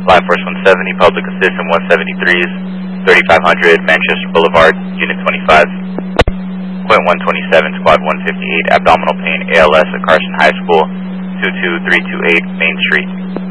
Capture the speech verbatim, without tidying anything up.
Line Force one seventy, Public Assistant one seventy-threes, thirty-five hundred, Manchester Boulevard, Unit twenty-five. Point one twenty-seven, Squad one fifty-eight, Abdominal Pain, A L S at Carson High School, two two three two eight, Main Street.